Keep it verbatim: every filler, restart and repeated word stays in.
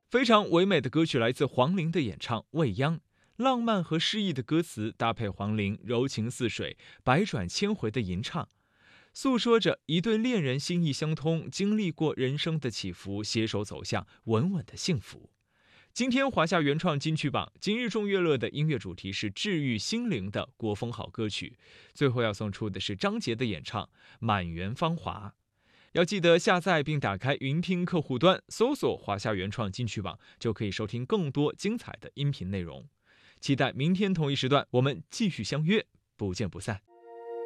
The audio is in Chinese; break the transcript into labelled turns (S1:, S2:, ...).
S1: 非常唯美的歌曲来自黄龄的演唱《未央》，浪漫和诗意的歌词搭配黄龄柔情似水、百转千回的吟唱，诉说着一对恋人心意相通，经历过人生的起伏，携手走向稳稳的幸福。今天华夏原创金曲榜今日众乐乐的音乐主题是治愈心灵的国风好歌曲，最后要送出的是张杰的演唱《满园芳华》。要记得下载并打开云听客户端，搜索华夏原创金曲榜，就可以收听更多精彩的音频内容。期待明天同一时段我们继续相约，不见不散。